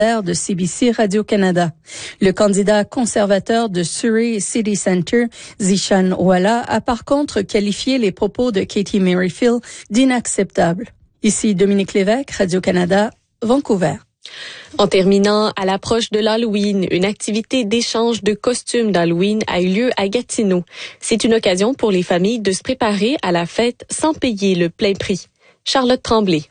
de CBC Radio-Canada. Le candidat conservateur de Surrey City Centre, Zishan Oualla, a par contre qualifié les propos de Katie Merrifield d'inacceptables. Ici Dominique Lévesque, Radio-Canada, Vancouver. En terminant, à l'approche de l'Halloween, une activité d'échange de costumes d'Halloween a eu lieu à Gatineau. C'est une occasion pour les familles de se préparer à la fête sans payer le plein prix. Charlotte Tremblay.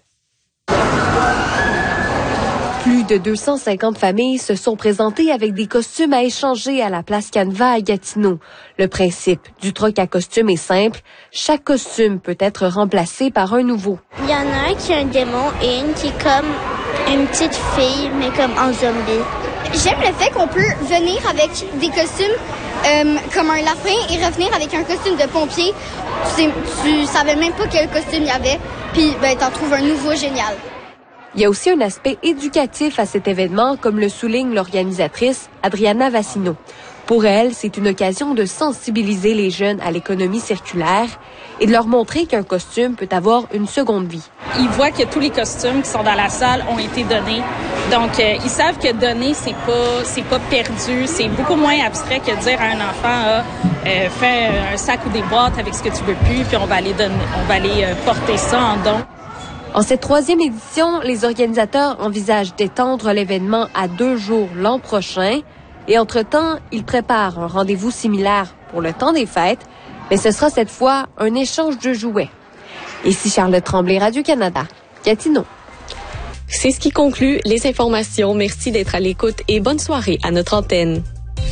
Plus de 250 familles se sont présentées avec des costumes à échanger à la place Caneva à Gatineau. Le principe du troc à costumes est simple. Chaque costume peut être remplacé par un nouveau. Il y en a un qui a un démon et une qui est comme une petite fille, mais comme en zombie. J'aime le fait qu'on peut venir avec des costumes comme un lapin et revenir avec un costume de pompier. Tu savais même pas quel costume il y avait, puis t'en trouves un nouveau génial. Il y a aussi un aspect éducatif à cet événement, comme le souligne l'organisatrice Adriana Vassino. Pour elle, c'est une occasion de sensibiliser les jeunes à l'économie circulaire et de leur montrer qu'un costume peut avoir une seconde vie. Ils voient que tous les costumes qui sont dans la salle ont été donnés. Donc, ils savent que donner, c'est pas perdu. C'est beaucoup moins abstrait que de dire à un enfant, fais un sac ou des boîtes avec ce que tu veux plus, puis on va aller porter ça en don. En cette 3e édition, les organisateurs envisagent d'étendre l'événement à 2 jours l'an prochain. Et entre-temps, ils préparent un rendez-vous similaire pour le temps des fêtes, mais ce sera cette fois un échange de jouets. Ici Charlotte Tremblay, Radio-Canada, Gatineau. C'est ce qui conclut les informations. Merci d'être à l'écoute et bonne soirée à notre antenne.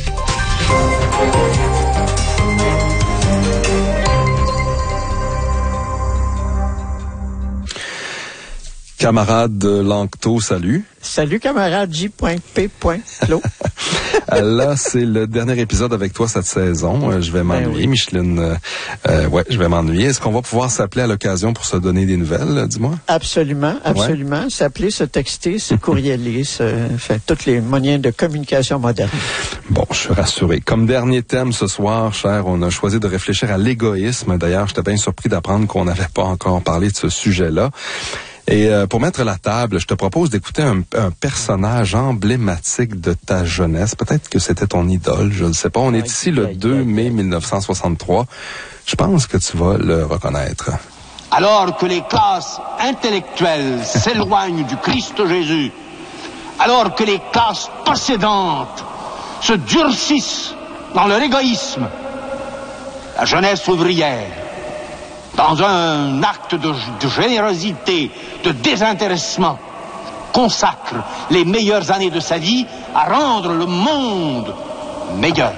Camarade Lanctot, salut. Salut, camarade J.P.Clos. Là, c'est le dernier épisode avec toi cette saison. Je vais m'ennuyer, oui. Micheline. Je vais m'ennuyer. Est-ce qu'on va pouvoir s'appeler à l'occasion pour se donner des nouvelles, dis-moi? Absolument. Ouais. S'appeler, se texter, se courrieler, tous les moyens de communication modernes. Bon, je suis rassuré. Comme dernier thème ce soir, cher, on a choisi de réfléchir à l'égoïsme. D'ailleurs, j'étais bien surpris d'apprendre qu'on n'avait pas encore parlé de ce sujet-là. Et pour mettre la table, je te propose d'écouter un personnage emblématique de ta jeunesse. Peut-être que c'était ton idole, je ne sais pas. On est ici le 2 mai 1963. Je pense que tu vas le reconnaître. Alors que les classes intellectuelles s'éloignent du Christ Jésus, alors que les classes possédantes se durcissent dans leur égoïsme, la jeunesse ouvrière, dans un acte de générosité, de désintéressement, consacre les meilleures années de sa vie à rendre le monde meilleur.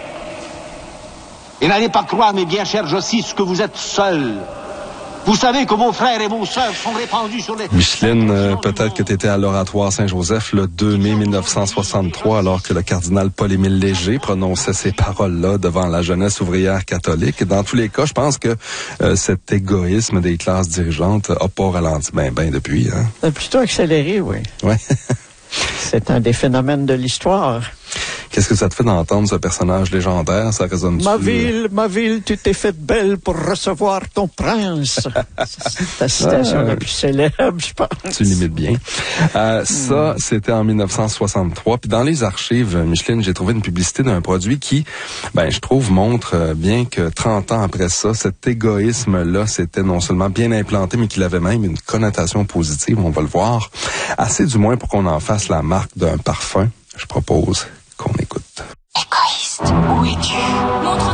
Et n'allez pas croire, mes bien chers Jossis, que vous êtes seuls. Vous savez que vos frères et vos sœurs sont répandus sur les... Micheline, peut-être que tu étais à l'Oratoire Saint-Joseph le 2 mai 1963, alors que le cardinal Paul-Émile Léger prononçait ces paroles-là devant la jeunesse ouvrière catholique. Dans tous les cas, je pense que cet égoïsme des classes dirigeantes n'a pas ralenti ben depuis. Hein? Plutôt accéléré, oui. Oui. C'est un des phénomènes de l'histoire. Qu'est-ce que ça te fait d'entendre ce personnage légendaire? Ça résonne Ma ville, tu t'es faite belle pour recevoir ton prince. C'est ta citation la plus célèbre, je pense. Tu l'imites bien. Ça, c'était en 1963. Puis dans les archives, Micheline, j'ai trouvé une publicité d'un produit qui, je trouve, montre bien que 30 ans après ça, cet égoïsme-là, c'était non seulement bien implanté, mais qu'il avait même une connotation positive, on va le voir. Assez du moins pour qu'on en fasse la marque d'un parfum. Je propose qu'on écoute. Égoïste, où es-tu?